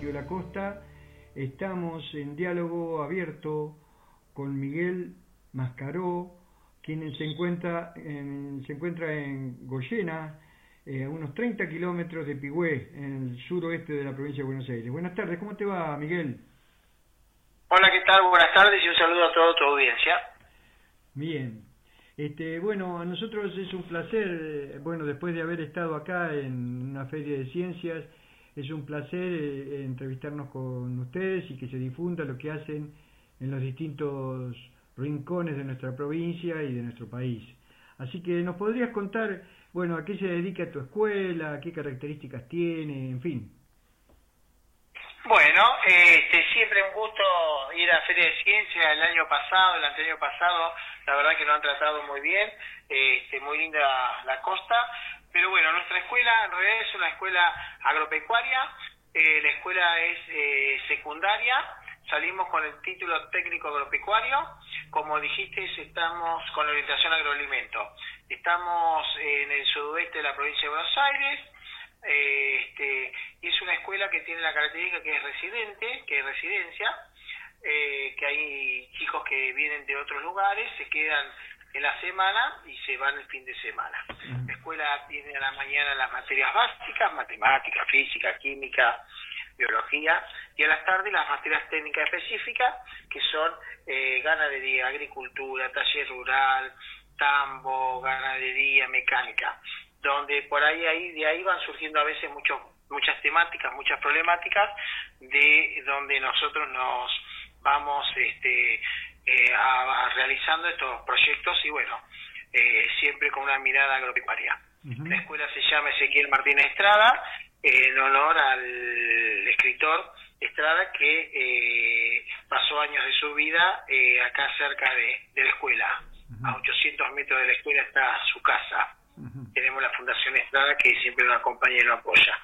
Patio de la Costa. Estamos en diálogo abierto con Miguel Mascaró, quien se encuentra en Goyena, a unos 30 kilómetros de Pigüé, en el suroeste de la provincia de Buenos Aires. Buenas tardes, ¿cómo te va, Miguel? Hola, ¿qué tal? Buenas tardes y un saludo a toda tu audiencia. Bien. Bueno, a nosotros es un placer, después de haber estado acá en una feria de ciencias, es un placer entrevistarnos con ustedes y que se difunda lo que hacen en los distintos rincones de nuestra provincia y de nuestro país. Así que nos podrías contar, a qué se dedica tu escuela, qué características tiene, en fin. Bueno, siempre un gusto ir a Feria de Ciencia. El anterior pasado, la verdad que lo han tratado muy bien, muy linda la costa, pero bueno, nuestra escuela en realidad es una escuela agropecuaria, la escuela es secundaria, salimos con el título técnico agropecuario, como dijiste, estamos con orientación agroalimento, estamos en el sudoeste de la provincia de Buenos Aires, y es una escuela que tiene la característica que es residencia, que hay chicos que vienen de otros lugares, se quedan en la semana y se van el fin de semana. La escuela tiene a la mañana las materias básicas, matemática, física, química, biología, y a las tardes las materias técnicas específicas, que son ganadería, agricultura, taller rural, tambo, ganadería, mecánica, donde de ahí van surgiendo a veces muchas temáticas, muchas problemáticas, de donde nosotros nos vamos realizando estos proyectos y siempre con una mirada agropecuaria. La escuela se llama Ezequiel Martínez Estrada, en honor al escritor Estrada, que pasó años de su vida acá cerca de la escuela. A 800 metros de la escuela está su casa. Tenemos la Fundación Estrada, que siempre nos acompaña y nos apoya.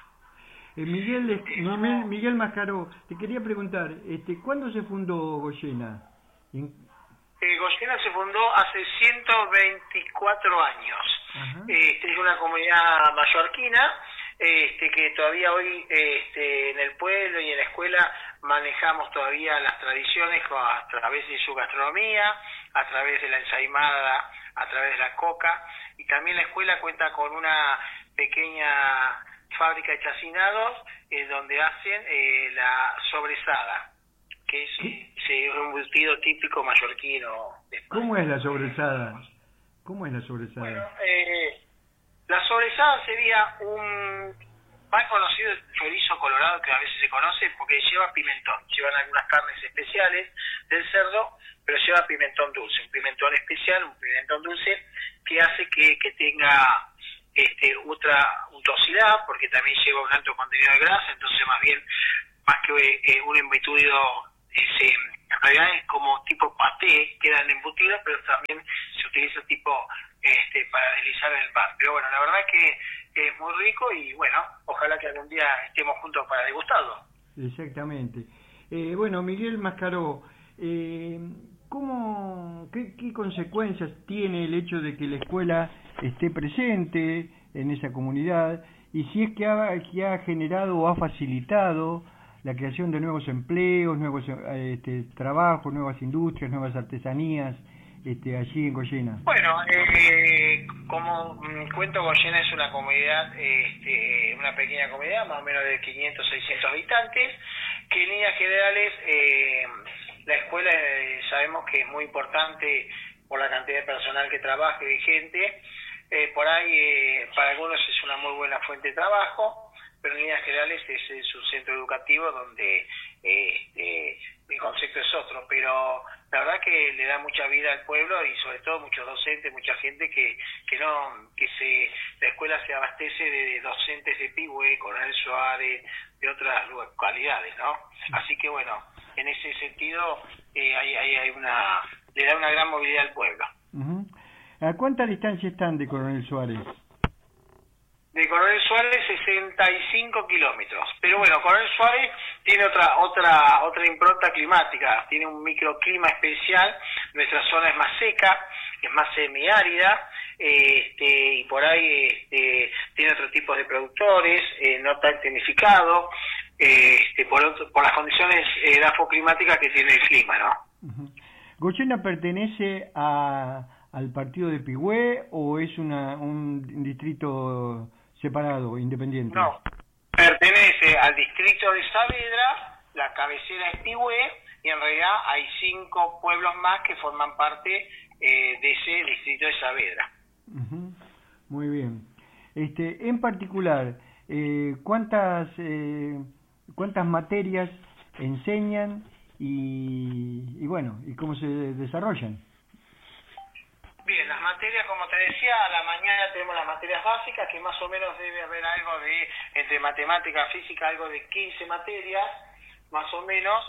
Miguel Mascaró, te quería preguntar, ¿cuándo se fundó Goyena? Goyena se fundó hace 124 años. Es una comunidad mallorquina, que todavía hoy en el pueblo y en la escuela manejamos todavía las tradiciones a través de su gastronomía, a través de la ensaimada, a través de la coca, y también la escuela cuenta con una pequeña fábrica de chacinados donde hacen la sobrezada, que es un embutido típico mallorquino de España. ¿Cómo es la sobrezada? Bueno, la sobrezada sería un más conocido el chorizo colorado, que a veces se conoce porque lleva pimentón, llevan algunas carnes especiales del cerdo, pero lleva pimentón dulce, un pimentón especial, un pimentón dulce que hace que tenga otra untuosidad, porque también lleva un alto contenido de grasa, entonces más que un embutido, en realidad es como tipo paté, quedan embutidos, pero también se utiliza tipo para deslizar el pan. Pero la verdad que es muy rico y ojalá que algún día estemos juntos para degustarlo. Exactamente. Miguel Mascaró, ¿qué consecuencias tiene el hecho de que la escuela esté presente en esa comunidad y si es que ha generado o ha facilitado la creación de nuevos empleos, nuevos trabajos, nuevas industrias, nuevas artesanías allí en Goyena? Como cuento, Goyena es una comunidad, una pequeña comunidad, más o menos de 500, 600 habitantes, que en líneas generales la escuela sabemos que es muy importante por la cantidad de personal que trabaja y de gente. Por ahí para algunos es una muy buena fuente de trabajo, pero en líneas generales es un centro educativo donde el concepto es otro, pero la verdad que le da mucha vida al pueblo y sobre todo muchos docentes, mucha gente la escuela se abastece de docentes de Pigüé, Coronel Suárez, de otras localidades, ¿no? Así que en ese sentido le da una gran movilidad al pueblo. ¿A cuánta distancia están de Coronel Suárez? De Coronel Suárez 65 kilómetros, pero Coronel Suárez tiene otra impronta climática, tiene un microclima especial, nuestra zona es más seca, es más semiárida, y por ahí tiene otro tipo de productores, no tan tecnificado, por las condiciones edafoclimáticas que tiene el clima, ¿no? ¿Goyena pertenece al partido de Pigüé o es un distrito separado, independiente? No, pertenece al distrito de Saavedra, la cabecera es Pigüé, y en realidad hay 5 pueblos más que forman parte de ese distrito de Saavedra. Muy bien. En particular, ¿cuántas materias enseñan y cómo se desarrollan? Bien, las materias, como te decía, a la mañana tenemos las materias básicas, que más o menos debe haber algo entre matemática, física, algo de 15 materias, más o menos,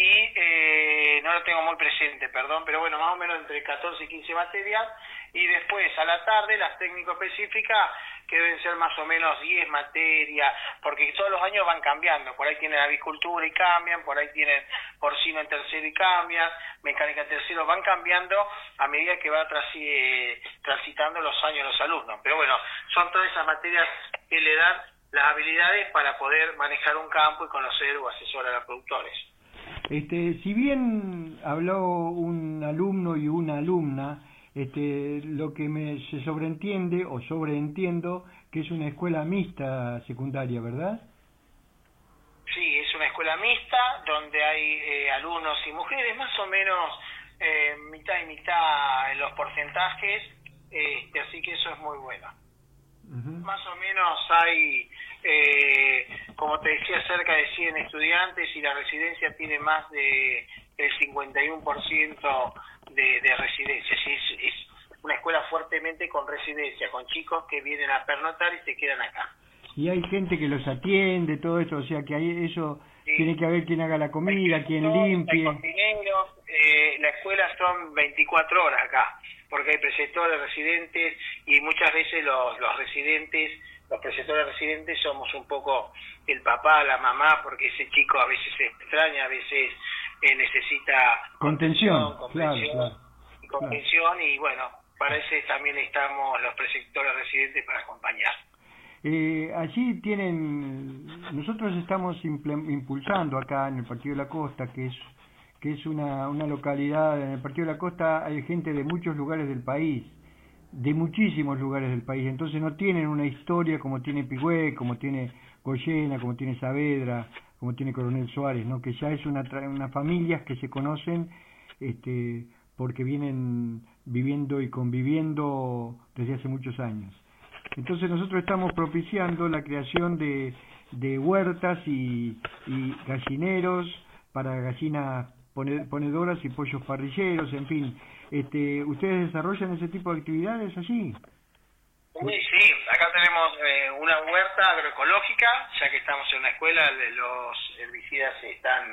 y no lo tengo muy presente, perdón, pero bueno, más o menos entre 14 y 15 materias, y después a la tarde las técnico-específicas, que deben ser más o menos 10 materias, porque todos los años van cambiando, por ahí tienen avicultura y cambian, por ahí tienen porcino en tercero y cambian, mecánica en tercero, van cambiando a medida que va transitando los años los alumnos, pero bueno, son todas esas materias que le dan las habilidades para poder manejar un campo y conocer o asesorar a productores. Si bien habló un alumno y una alumna, lo que se sobreentiende o sobreentiendo que es una escuela mixta secundaria, ¿verdad? Sí, es una escuela mixta donde hay alumnos y mujeres, más o menos mitad y mitad en los porcentajes, así que eso es muy bueno. Más o menos hay, como te decía, cerca de 100 estudiantes y la residencia tiene más de el 51% de residencia. Es una escuela fuertemente con residencia, con chicos que vienen a pernoctar y se quedan acá. Y hay gente que los atiende, todo eso, o sea que hay eso, sí. Tiene que haber quien haga la comida, quien limpie. Hay cocineros, la escuela son 24 horas acá, porque hay preceptores residentes y muchas veces los preceptores residentes somos un poco el papá, la mamá, porque ese chico a veces se extraña, a veces necesita contención, claro. Y bueno, para eso también estamos los preceptores residentes para acompañar. Allí nosotros estamos impulsando acá en el Partido de la Costa, que es una localidad. En el Partido de la Costa hay gente de muchos lugares del país, de muchísimos lugares del país, entonces no tienen una historia como tiene Pigüé, como tiene Goyena, como tiene Saavedra, como tiene Coronel Suárez, ¿no? Que ya es unas familias que se conocen porque vienen viviendo y conviviendo desde hace muchos años. Entonces nosotros estamos propiciando la creación de huertas y gallineros para gallinas ponedoras y pollos parrilleros, en fin. ¿Ustedes desarrollan ese tipo de actividades allí? Sí, acá tenemos una huerta agroecológica, ya que estamos en una escuela, los herbicidas están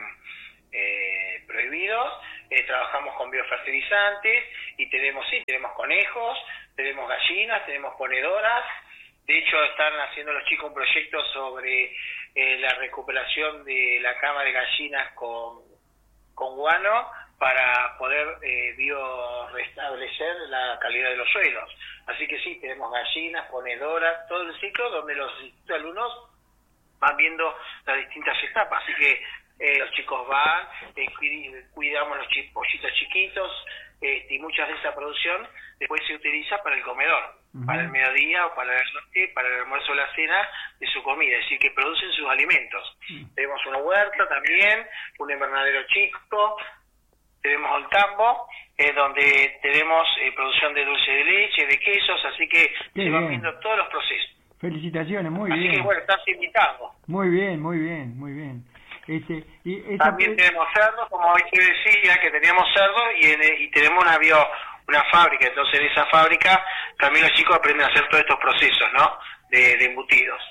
prohibidos, trabajamos con biofertilizantes y tenemos conejos, tenemos gallinas, tenemos ponedoras. De hecho están haciendo los chicos un proyecto sobre la recuperación de la cama de gallinas con guano para poder biorestablecer la calidad de los suelos. Así que sí, tenemos gallinas, ponedoras, todo el ciclo donde los alumnos van viendo las distintas etapas. Así que los chicos van, cuidamos los pollitos chiquitos, y muchas de esa producción después se utiliza para el comedor, para el mediodía o para la noche, para el almuerzo o la cena de su comida, es decir, que producen sus alimentos. Tenemos una huerta también, un invernadero chico, tenemos el tambo, donde tenemos producción de dulce de leche, de quesos, así que se van viendo todos los procesos. Felicitaciones, muy bien. Así que bueno, estás invitado. Muy bien, muy bien, muy bien. También tenemos cerdos, como hoy te decía, que teníamos cerdos y tenemos una fábrica, entonces en esa fábrica también los chicos aprenden a hacer todos estos procesos, ¿no? De embutidos.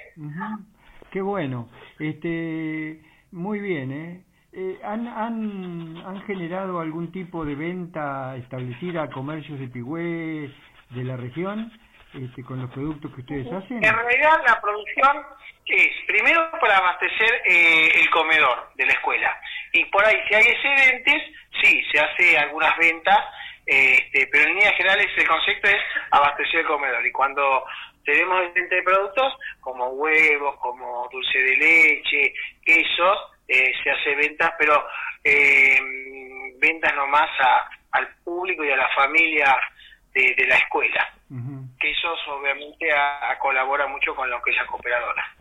Qué bueno. Muy bien, ¿Han generado algún tipo de venta establecida a comercios de Pigüé, de la región, con los productos que ustedes hacen? En realidad la producción es primero para abastecer el comedor de la escuela, y por ahí si hay excedentes, sí, se hace algunas ventas, pero en líneas generales el concepto es abastecer el comedor, y cuando tenemos excedente de productos como huevos, como dulce de leche, queso, eso se hace ventas, pero ventas nomás al público y a la familia de la escuela. Que eso obviamente colabora mucho con lo que es la cooperadora.